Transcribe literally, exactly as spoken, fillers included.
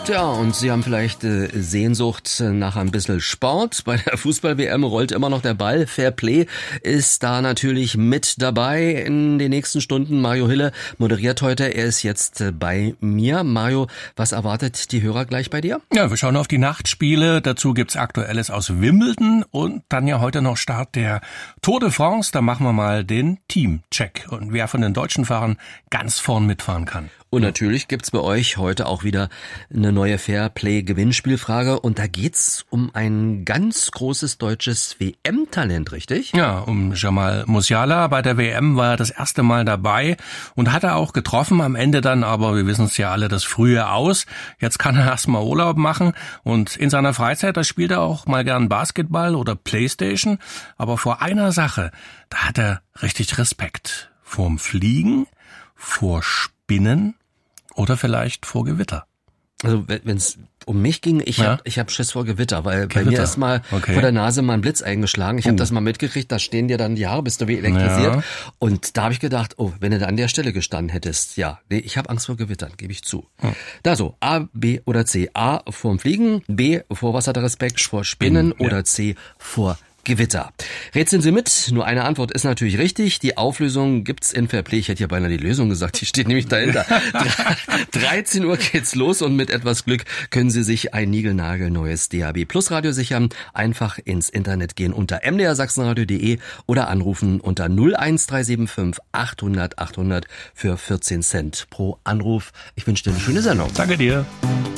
Ja, und Sie haben vielleicht äh, Sehnsucht nach ein bisschen Sport. Bei der Fußball-W M rollt immer noch der Ball. Fair Play ist da natürlich mit dabei in den nächsten Stunden. Mario Hille moderiert heute. Er ist jetzt äh, bei mir. Mario, was erwartet die Hörer gleich bei dir? Ja, wir schauen auf die Nachtspiele. Dazu gibt's Aktuelles aus Wimbledon und dann ja heute noch Start der Tour de France. Da machen wir mal den Teamcheck und wer von den deutschen Fahrern ganz vorn mitfahren kann. Und natürlich gibt's bei euch heute auch wieder eine neue Fairplay-Gewinnspielfrage. Und da geht's um ein ganz großes deutsches W M-Talent, richtig? Ja, um Jamal Musiala. Bei der W M war er das erste Mal dabei und hat er auch getroffen. Am Ende dann aber, wir wissen es ja alle, das Frühe aus. Jetzt kann er erstmal Urlaub machen. Und in seiner Freizeit, da spielt er auch mal gern Basketball oder Playstation. Aber vor einer Sache, da hat er richtig Respekt. Vorm Fliegen, vor Spinnen oder vielleicht vor Gewitter. Also wenn es um mich ging, ich ja? habe ich hab Schiss vor Gewitter, weil Gewitter. Bei mir ist mal okay. vor der Nase mal ein Blitz eingeschlagen. Ich uh. habe das mal mitgekriegt, da stehen dir dann die Haare, bist du wie elektrisiert. Ja. Und da habe ich gedacht, oh, wenn du da an der Stelle gestanden hättest, ja, nee, ich habe Angst vor Gewittern, gebe ich zu. Hm. Da so, A, B oder C. A vorm Fliegen, B vor was hat er Respekt, vor Spinnen ja. oder C vor Gewitter. Rätseln Sie mit? Nur eine Antwort ist natürlich richtig. Die Auflösung gibt's in Fairplay. Ich hätte hier beinahe die Lösung gesagt. Die steht nämlich dahinter. dreizehn Uhr geht's los und mit etwas Glück können Sie sich ein niegelnagelneues D A B Plus Radio sichern. Einfach ins Internet gehen unter m d r sachsenradio punkt d e oder anrufen unter null eins drei sieben fünf achthundert achthundert für vierzehn Cent pro Anruf. Ich wünsche dir eine schöne Sendung. Danke dir.